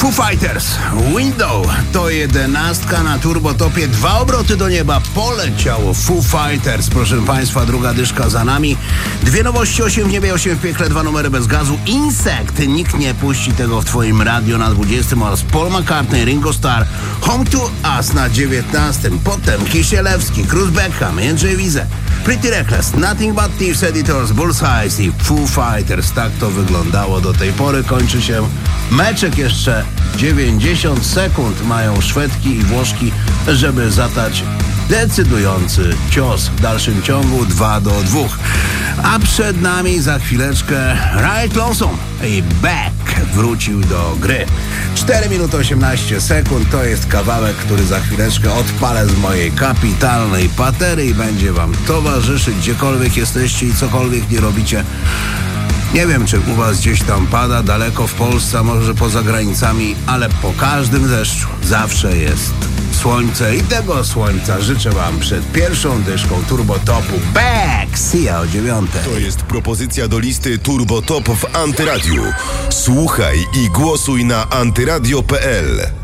Foo Fighters, Window to 11 na turbotopie, 2 obroty do nieba, poleciało Foo Fighters, proszę Państwa, druga dyszka za nami, 2 nowości, 8 w niebie, 8 w piekle, 2 numery bez gazu, Insect, nikt nie puści tego w Twoim radio na 20 oraz Paul McCartney, Ringo Starr, Home to Us na 19, potem Kisielewski, Cruz Beckham, Jędrzej Wize, Pretty Reckless, Nothing But Thieves, Editors, Bullseyes i Foo Fighters. Tak to wyglądało do tej pory. Kończy się meczek, jeszcze 90 sekund mają Szwedki i Włoszki, żeby zadać decydujący cios. W dalszym ciągu 2-2. A przed nami za chwileczkę Ryan Lawson i Beck wrócił do gry. 4 minuty 18 sekund to jest kawałek, który za chwileczkę odpalę z mojej kapitalnej patery i będzie wam towarzyszyć, gdziekolwiek jesteście i cokolwiek nie robicie. Nie wiem, czy u was gdzieś tam pada, daleko w Polsce, a może poza granicami, ale po każdym deszczu zawsze jest słońce i tego słońca życzę wam przed pierwszą dyszką Turbotopu. Beck! See ya o 9. To jest propozycja do listy Turbotop w Antyradiu. Słuchaj i głosuj na antyradio.pl.